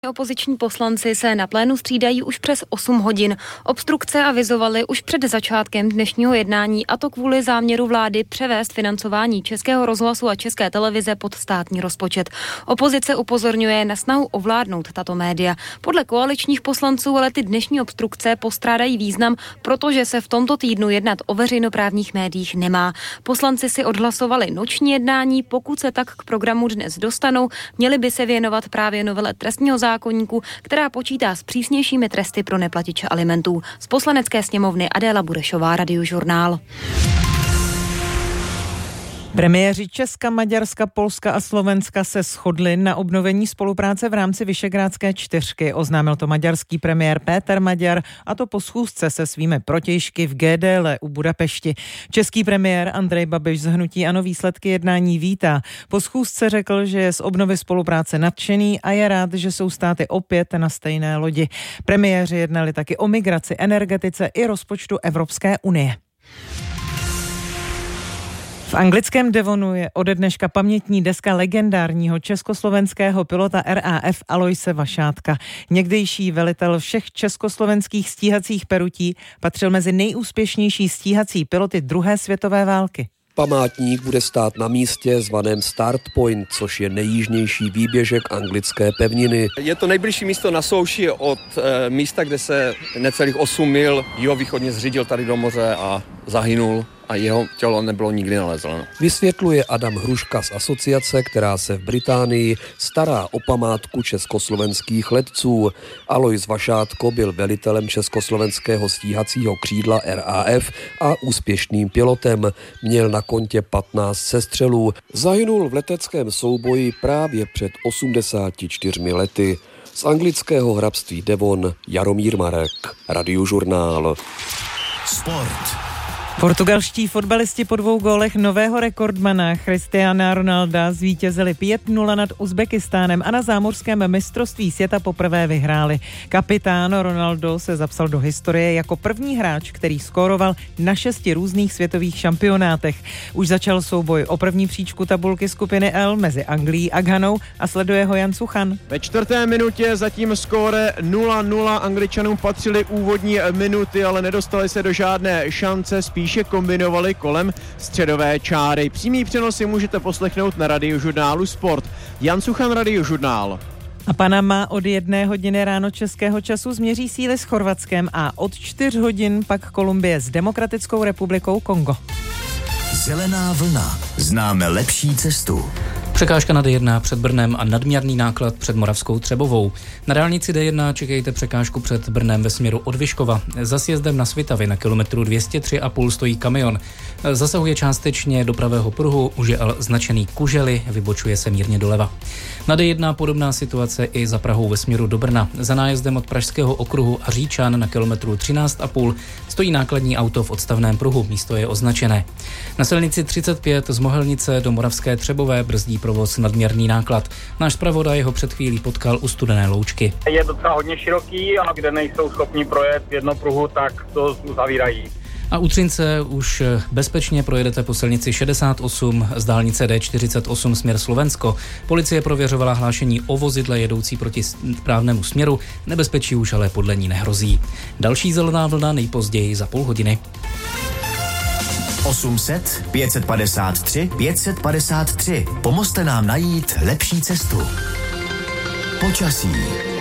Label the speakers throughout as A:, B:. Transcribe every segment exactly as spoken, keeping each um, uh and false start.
A: Opoziční poslanci se na plénu střídají už přes osm hodin. Obstrukce avizovali už před začátkem dnešního jednání, a to kvůli záměru vlády převést financování Českého rozhlasu a České televize pod státní rozpočet. Opozice upozorňuje na snahu ovládnout tato média. Podle koaličních poslanců ale ty dnešní obstrukce postrádají význam, protože se v tomto týdnu jednat o veřejnoprávních médiích nemá. Poslanci si odhlasovali noční jednání, pokud se tak k programu dnes dostanou, měli by se věnovat právě novele trestního zákona, zákoníku, která počítá s přísnějšími tresty pro neplatiče alimentů. Z Poslanecké sněmovny Adéla Burešová, Radiožurnál.
B: Premiéři Česka, Maďarska, Polska a Slovenska se shodli na obnovení spolupráce v rámci Visegrádské čtyřky. Oznámil to maďarský premiér Péter Maďar, a to po schůzce se svými protějšky v G D L u Budapešti. Český premiér Andrej Babiš z hnutí ANO výsledky jednání vítá. Po schůzce řekl, že je z obnovy spolupráce nadšený a je rád, že jsou státy opět na stejné lodi. Premiéři jednali taky o migraci, energetice i rozpočtu Evropské unie. V anglickém Devonu je ode dneška pamětní deska legendárního československého pilota R A F Aloise Vašátka. Někdejší velitel všech československých stíhacích perutí, patřil mezi nejúspěšnější stíhací piloty druhé světové války.
C: Památník bude stát na místě zvaném Start Point, což je nejjižnější výběžek anglické pevniny.
D: Je to nejbližší místo na souši od e, místa, kde se necelých osm mil jihovýchodně zřídil tady do moře a zahynul. A jeho tělo nebylo nikdy nalezeno.
C: Vysvětluje Adam Hruška z asociace, která se v Británii stará o památku československých letců. Alois Vašátko byl velitelem československého stíhacího křídla R A F a úspěšným pilotem. Měl na kontě patnáct sestřelů. Zahynul v leteckém souboji právě před osmdesáti čtyřmi lety. Z anglického hrabství Devon Jaromír Marek, Radiožurnál.
E: Sport.
B: Portugalští fotbalisti po dvou gólech nového rekordmana Cristiana Ronalda zvítězili pět nula nad Uzbekistánem a na zámořském mistrovství světa poprvé vyhráli. Kapitán Ronaldo se zapsal do historie jako první hráč, který skóroval na šesti různých světových šampionátech. Už začal souboj o první příčku tabulky skupiny L mezi Anglií a Ghanou a sleduje ho Jan Suchan.
F: Ve čtvrté minutě zatím skóre nula nula. Angličanům patřily úvodní minuty, ale nedostali se do žádné šance, spíše kombinovali kolem středové čáry. Přímý přenosy můžete poslechnout na Radiožurnálu Sport. Jan Suchan, Radiožurnál.
B: A Panama od jedné hodiny ráno českého času změří síly s Chorvatskem a od čtyř hodin pak Kolumbie s Demokratickou republikou Kongo.
E: Zelená vlna. Známe lepší cestu.
G: Překážka na D jedna před Brnem a nadměrný náklad před Moravskou Třebovou. Na dálnici D jedna čekejte překážku před Brnem ve směru od Vyškova. Za sjezdem na Svitavy na kilometru dvě stě tři a půl stojí kamion. Zasahuje částečně do pravého pruhu, už je ale značený kužely, vybočuje se mírně doleva. Na D jedna podobná situace i za Prahou ve směru do Brna. Za nájezdem od Pražského okruhu a Říčan na kilometru třináct a půl stojí nákladní auto v odstavném pruhu, místo je označené. Na silnici třicet pět z Mohelnice do Moravské Třebové brzdí provoz nadměrný náklad. Náš zpravodaj ho před chvílí potkal u Studené Loučky.
H: Je docela hodně široký a kde nejsou schopni projet v jednopruhu, tak to zavírají.
G: A u Třince už bezpečně projedete po silnici šedesát osm z dálnice D čtyřicet osm směr Slovensko. Policie prověřovala hlášení o vozidle jedoucí proti správnému směru. Nebezpečí už ale podle ní nehrozí. Další zelená vlna nejpozději za půl hodiny.
E: osm set pět set padesát tři pět set padesát tři. Pomozte nám najít lepší cestu. Počasí.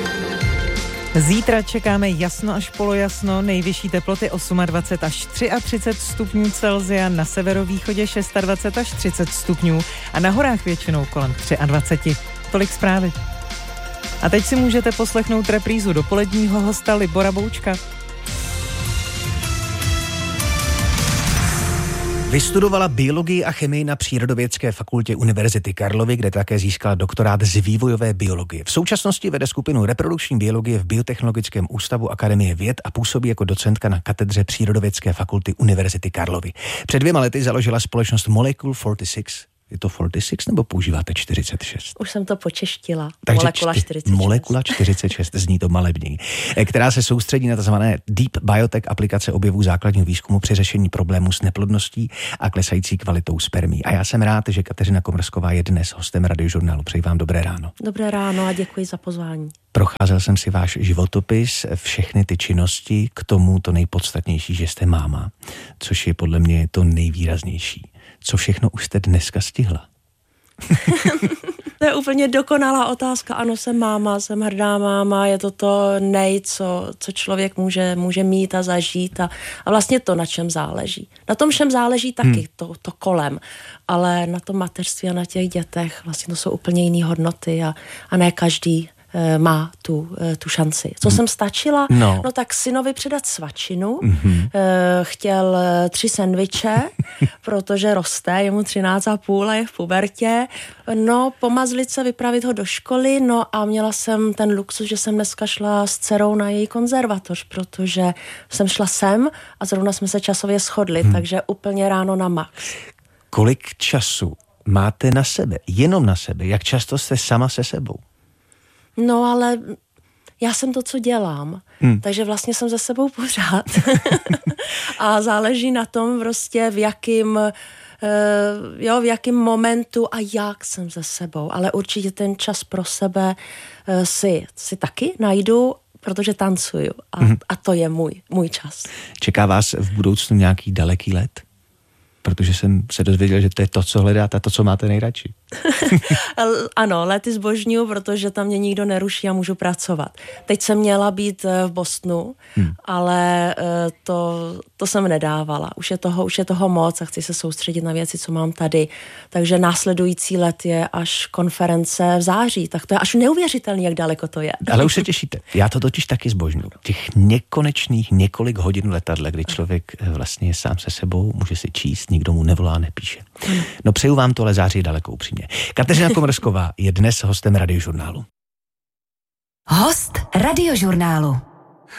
B: Zítra čekáme jasno až polojasno, nejvyšší teploty dvacet osm až třicet tři stupňů Celsia, na severovýchodě dvacet šest až třicet stupňů a na horách většinou kolem dvacet tři. Tolik zprávy. A teď si můžete poslechnout reprízu dopoledního hosta Libora Boučka.
I: Vystudovala biologii a chemii na Přírodovědské fakultě Univerzity Karlovy, kde také získala doktorát z vývojové biologie. V současnosti vede skupinu reprodukční biologie v Biotechnologickém ústavu Akademie věd a působí jako docentka na katedře Přírodovědské fakulty Univerzity Karlovy. Před dvěma lety založila společnost Molecule čtyřicet šest, Je to čtyřicet šest nebo používáte čtyřicet šest?
J: Už jsem to počeštila.
I: Takže
J: molekula čtyřicet šest.
I: Molekula čtyřicet šest, zní to malebněji, která se soustředí na tzv. Deep Biotech aplikace objevů základního výzkumu při řešení problémů s neplodností a klesající kvalitou spermí. A já jsem rád, že Kateřina Komrsková je dnes hostem Radiožurnálu. Přeji vám dobré ráno.
J: Dobré ráno a děkuji za pozvání.
I: Procházel jsem si váš životopis, všechny ty činnosti, k tomu to nejpodstatnější, že jste máma, což je podle mě to nejvýraznější. Co všechno už jste dneska stihla?
J: To je úplně dokonalá otázka. Ano, jsem máma, jsem hrdá máma, je to to nej, co, co člověk může, může mít a zažít a, a vlastně to, na čem záleží. Na tom všem záleží taky, hmm. to, to kolem, ale na tom mateřství a na těch dětech vlastně to jsou úplně jiné hodnoty a, a ne každý má tu, tu šanci. Co hmm. jsem stačila? No. no tak synovi předat svačinu, mm-hmm. chtěl tři sendviče, protože roste, je mu třináct a půl a je v pubertě, no pomazlit se, vypravit ho do školy, no a měla jsem ten luxus, že jsem dneska šla s dcerou na její konzervatoř, protože jsem šla sem a zrovna jsme se časově shodli, hmm. takže úplně ráno na max.
I: Kolik času máte na sebe, jenom na sebe? Jak často jste sama se sebou?
J: No ale já jsem to, co dělám, hmm. takže vlastně jsem ze sebou pořád. A záleží na tom prostě v jakým, uh, jo, v jakým momentu a jak jsem ze sebou. Ale určitě ten čas pro sebe uh, si, si taky najdu, protože tancuju a, hmm. a to je můj, můj čas.
I: Čeká vás v budoucnu nějaký daleký let? Protože jsem se dozvěděl, že to je to, co hledáte a to, co máte nejradši.
J: Ano, lety zbožňuju, protože tam mě nikdo neruší a můžu pracovat. Teď jsem měla být v Bostonu, hmm. ale to, to jsem nedávala. Už je, toho, už je toho moc a chci se soustředit na věci, co mám tady. Takže následující let je až konference v září. Tak to je až neuvěřitelný, jak daleko to je.
I: Ale už se těšíte. Já to totiž taky zbožňuju. Těch nekonečných několik hodin v letadle, kdy člověk vlastně je sám se sebou, může si číst, nikdo mu nevolá, nepíše. No přeju vám to, ale září je daleko upřímně. Kateřina Komrsková je dnes hostem Radiožurnálu.
K: Host Radiožurnálu.